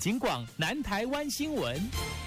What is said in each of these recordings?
警广南台湾新闻。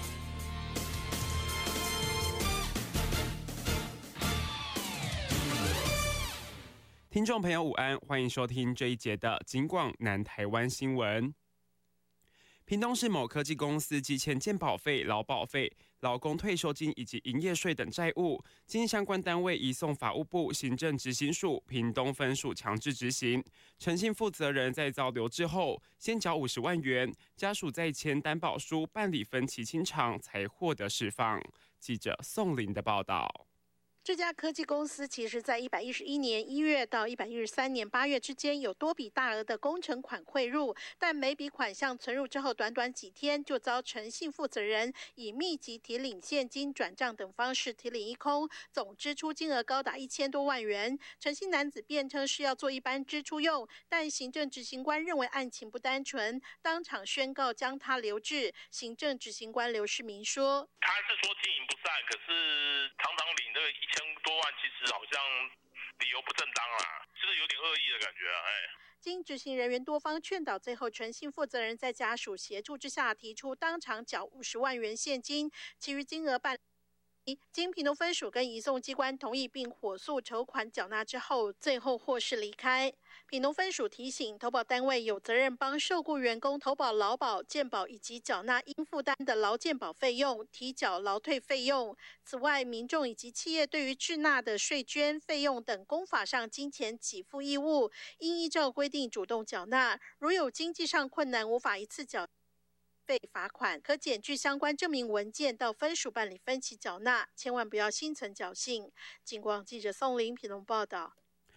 听众朋友午安，欢迎收听这一节的警广南台湾新闻。屏东市某科技公司积欠健保费、劳保费、劳工退休金以及营业税等债务，经相关单位移送法务部行政执行署屏东分署强制执行。诚信负责人在遭留置后，先缴50万元，家属再签担保书办理分期清偿，才获得释放。记者宋玲的报道。 这家科技公司其实在111年1月到113年8月之间有多笔大额的工程款汇入，但每笔款项存入之后，短短几天就遭诚信负责人以密集提领现金、转账等方式提领一空，总支出金额高达1000多万元。诚信男子辩称是要做一般支出用，但行政执行官认为案情不单纯，当场宣告将他留置。行政执行官刘世明说：“ 他是说经营不善，可是常常领这个1000多万，其实好像理由不正当啦，就是有点恶意的感觉啊。” 经执行人员多方劝导，最后诚信负责人在家属协助之下，提出当场缴50万元现金，其余金额办理。经屏东分署跟移送机关同意并火速筹款缴纳之后，最后获释离开。屏东分署提醒，投保单位有责任帮受雇员工投保劳保、健保以及缴纳应负担的劳健保费用，提缴劳退费用。此外，民众以及企业对于滞纳的税捐、费用等公法上金钱给付义务，应依照规定主动缴纳。如有经济上困难无法一次缴被罚款，可检具相关证明文件到分署办理分期缴纳，千万不要心存侥幸。警广记者宋玲屏东报道。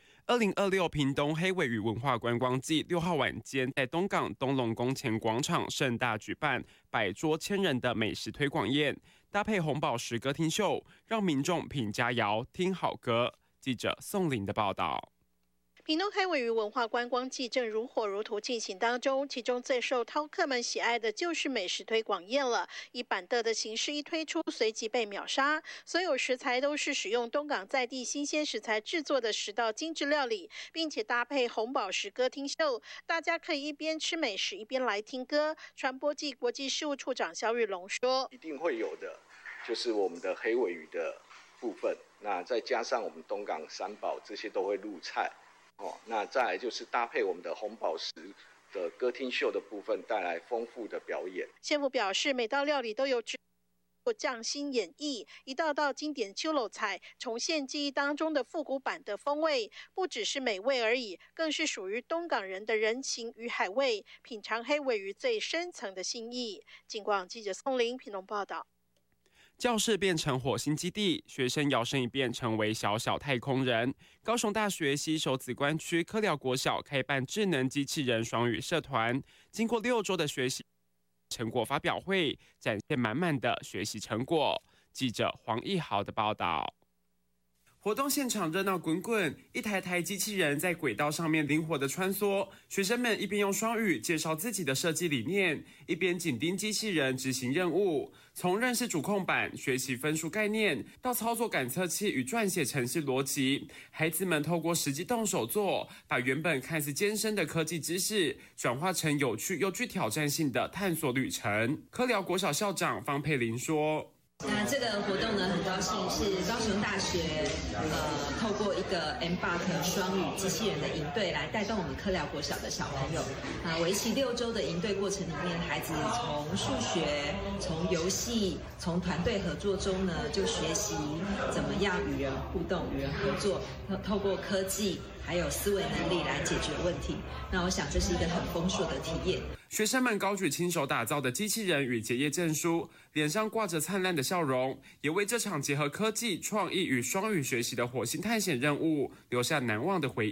2026屏东黑鮪鱼文化观光季6号晚间，在东港东龙宫前广场盛大举办100桌1000人的美食推广宴，搭配红宝石歌厅秀，让民众品佳肴、听好歌。记者宋玲的报道。 屏东黑鮪鱼文化观光季正如火如荼进行当中，其中最受饕客们喜爱的就是美食推广宴了。以板凳的形式一推出，随即被秒杀。所有食材都是使用东港在地新鲜食材制作的10道精致料理，并且搭配红宝石歌厅秀，大家可以一边吃美食一边来听歌。传播暨国际事务处长肖玉龙说：“ 一定会有的，就是我们的黑鮪鱼的部分，那再加上我们东港三宝，这些都会入菜。”那再来就是搭配我们的红宝石的歌厅秀的部分，带来丰富的表演。 县府表示，每道料理都有匠心演绎，一道道经典秋篓菜，重现记忆当中的复古版的风味，不只是美味而已，更是属于东港人的人情与海味，品尝黑鮪鱼最深层的心意。警广记者宋玲屏东报道。 教室变成火星基地，学生摇身一变成为小小太空人。高雄大学西首梓官区科寮国小开办智能机器人双语社团，经过6周的学习成果发表会，展现满满的学习成果。记者黄义豪的报道。活动现场热闹滚滚，一台台机器人在轨道上面灵活的穿梭，学生们一边用双语介绍自己的设计理念，一边紧盯机器人执行任务。从认识主控板、学习分数概念，到操作感测器与撰写程式逻辑，孩子们透过实际动手做，把原本看似艰深的科技知识，转化成有趣又具挑战性的探索旅程。科寮国小校长方佩玲说：“ 那这个活动呢，很高兴是高雄大学透过一个 Embark 双语机器人的营队来带动我们科寮国小的小朋友。为期6周的营队过程里面，孩子从数学、从游戏、从团队合作中呢，就学习怎么样与人互动、与人合作，透过科技还有思维能力来解决问题。那我想这是一个很丰硕的体验。” 学生们高举亲手打造的机器人与结业证书，脸上挂着灿烂的笑容，也为这场结合科技、创意与双语学习的火星探险任务留下难忘的回忆。